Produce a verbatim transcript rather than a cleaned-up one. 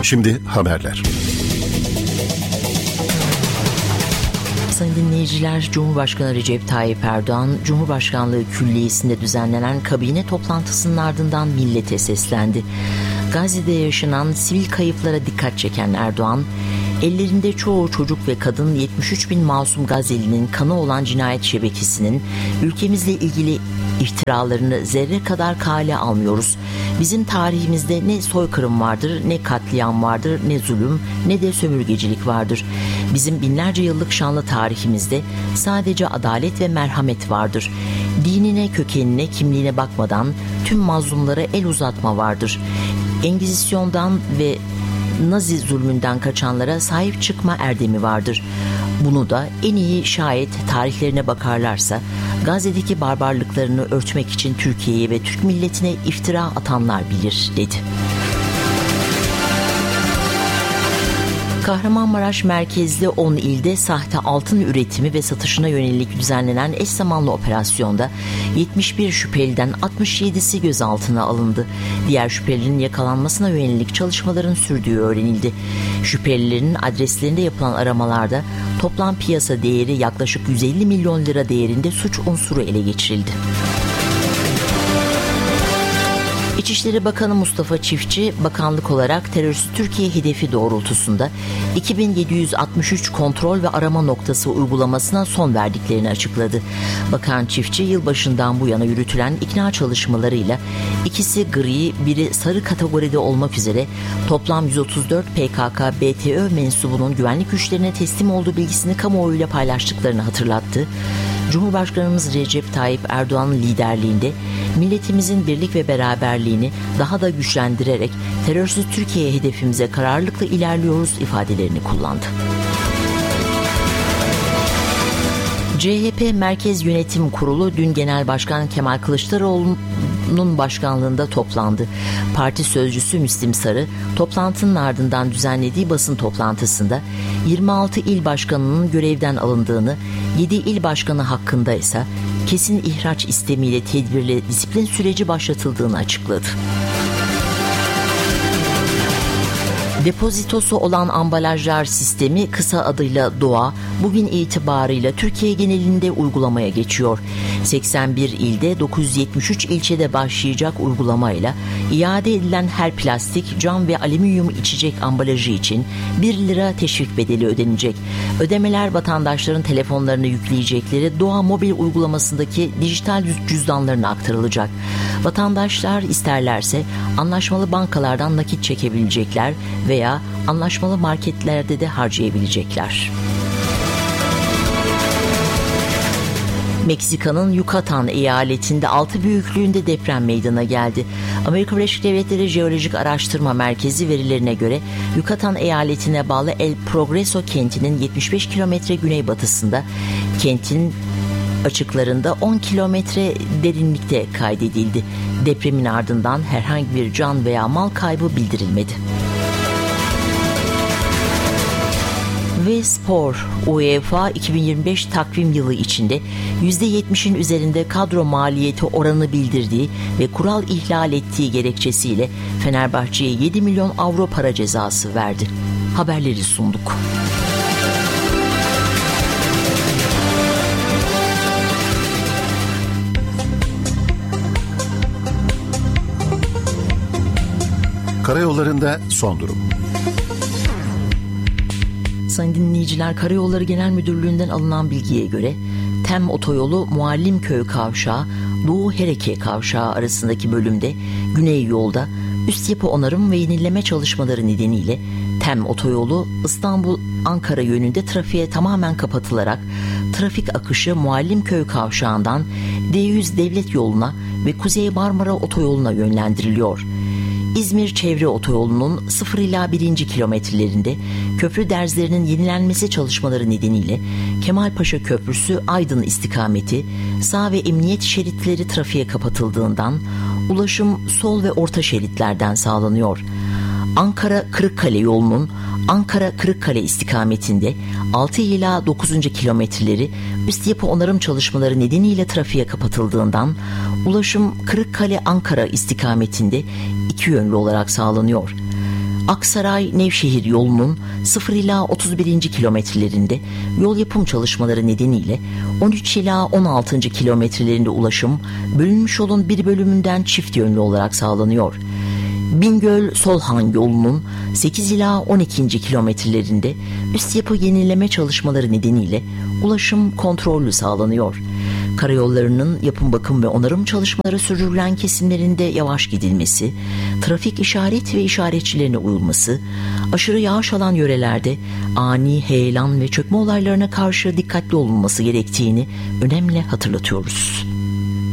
Şimdi haberler. Sayın dinleyiciler, Cumhurbaşkanı Recep Tayyip Erdoğan, Cumhurbaşkanlığı Külliyesi'nde düzenlenen kabine toplantısının ardından millete seslendi. Gazze'de yaşanan sivil kayıplara dikkat çeken Erdoğan, ellerinde çoğu çocuk ve kadın yetmiş üç bin masum Gazze'linin kanı olan cinayet şebekesinin ülkemizle ilgili iftiralarını zerre kadar kale almıyoruz. Bizim tarihimizde ne soykırım vardır, ne katliam vardır, ne zulüm, ne de sömürgecilik vardır. Bizim binlerce yıllık şanlı tarihimizde sadece adalet ve merhamet vardır. Dinine, kökenine, kimliğine bakmadan tüm mazlumlara el uzatma vardır. Engizisyondan ve Nazi zulmünden kaçanlara sahip çıkma erdemi vardır. Bunu da en iyi şayet tarihlerine bakarlarsa Gazze'deki barbarlıklarını örtmek için Türkiye'ye ve Türk milletine iftira atanlar bilir, dedi. Kahramanmaraş merkezli on ilde sahte altın üretimi ve satışına yönelik düzenlenen eş zamanlı operasyonda yetmiş bir şüpheliden altmış yedisi gözaltına alındı. Diğer şüphelilerin yakalanmasına yönelik çalışmaların sürdüğü öğrenildi. Şüphelilerin adreslerinde yapılan aramalarda toplam piyasa değeri yaklaşık yüz elli milyon lira değerinde suç unsuru ele geçirildi. İçişleri Bakanı Mustafa Çiftçi, bakanlık olarak terörsüz Türkiye hedefi doğrultusunda iki bin yedi yüz altmış üç kontrol ve arama noktası uygulamasına son verdiklerini açıkladı. Bakan Çiftçi, yılbaşından bu yana yürütülen ikna çalışmalarıyla ikisi gri, biri sarı kategoride olmak üzere toplam yüz otuz dört P K K B T Ö mensubunun güvenlik güçlerine teslim olduğu bilgisini kamuoyuyla paylaştıklarını hatırlattı. Cumhurbaşkanımız Recep Tayyip Erdoğan'ın liderliğinde milletimizin birlik ve beraberliğini daha da güçlendirerek terörsüz Türkiye hedefimize kararlılıkla ilerliyoruz ifadelerini kullandı. C H P Merkez Yönetim Kurulu dün Genel Başkan Kemal Kılıçdaroğlu'nun başkanlığında toplandı. Parti sözcüsü Müslim Sarı, toplantının ardından düzenlediği basın toplantısında yirmi altı il başkanının görevden alındığını, yedi il başkanı hakkında ise kesin ihraç istemiyle tedbirli disiplin süreci başlatıldığını açıkladı. Depozitosu olan ambalajlar sistemi, kısa adıyla DOA, bugün itibarıyla Türkiye genelinde uygulamaya geçiyor. seksen bir ilde dokuz yüz yetmiş üç ilçede başlayacak uygulamayla iade edilen her plastik, cam ve alüminyum içecek ambalajı için bir lira teşvik bedeli ödenecek. Ödemeler vatandaşların telefonlarına yükleyecekleri DOA mobil uygulamasındaki dijital cüzdanlarına aktarılacak. Vatandaşlar isterlerse anlaşmalı bankalardan nakit çekebilecekler veya anlaşmalı marketlerde de harcayabilecekler. Meksika'nın Yucatan eyaletinde altı büyüklüğünde deprem meydana geldi. Amerika Birleşik Devletleri Jeolojik Araştırma Merkezi verilerine göre Yucatan eyaletine bağlı El Progreso kentinin yetmiş beş kilometre güneybatısında, kentin açıklarında on kilometre derinlikte kaydedildi. Depremin ardından herhangi bir can veya mal kaybı bildirilmedi. Ve spor, UEFA iki bin yirmi beş takvim yılı içinde yüzde yetmişin üzerinde kadro maliyeti oranı bildirdiği ve kural ihlal ettiği gerekçesiyle Fenerbahçe'ye yedi milyon avro para cezası verdi. Haberleri sunduk. Karayollarında son durum. Sayın dinleyiciler, Karayolları Genel Müdürlüğü'nden alınan bilgiye göre Tem Otoyolu Muallimköy Kavşağı Doğu Hereke Kavşağı arasındaki bölümde güney yolda üst yapı onarım ve yenileme çalışmaları nedeniyle Tem Otoyolu İstanbul-Ankara yönünde trafiğe tamamen kapatılarak trafik akışı Muallimköy Kavşağı'ndan D yüz Devlet Yolu'na ve Kuzey Marmara Otoyolu'na yönlendiriliyor. İzmir Çevre Otoyolu'nun sıfır ila birinci kilometrelerinde köprü derzlerinin yenilenmesi çalışmaları nedeniyle Kemalpaşa Köprüsü Aydın istikameti sağ ve emniyet şeritleri trafiğe kapatıldığından ulaşım sol ve orta şeritlerden sağlanıyor. Ankara-Kırıkkale yolunun Ankara-Kırıkkale istikametinde altı ila dokuzuncu kilometreleri üst yapı onarım çalışmaları nedeniyle trafiğe kapatıldığından ulaşım Kırıkkale-Ankara istikametinde iki yönlü olarak sağlanıyor. Aksaray-Nevşehir yolunun sıfır ila otuz birinci kilometrelerinde yol yapım çalışmaları nedeniyle on üç ila on altıncı kilometrelerinde ulaşım bölünmüş yolun bir bölümünden çift yönlü olarak sağlanıyor. Bingöl-Solhan yolunun sekiz ila on ikinci kilometrelerinde üst yapı yenileme çalışmaları nedeniyle ulaşım kontrollü sağlanıyor. Karayollarının yapım, bakım ve onarım çalışmaları sürdürülen kesimlerinde yavaş gidilmesi, trafik işaret ve işaretçilerine uyulması, aşırı yağış alan yörelerde ani heyelan ve çökme olaylarına karşı dikkatli olunması gerektiğini önemli hatırlatıyoruz.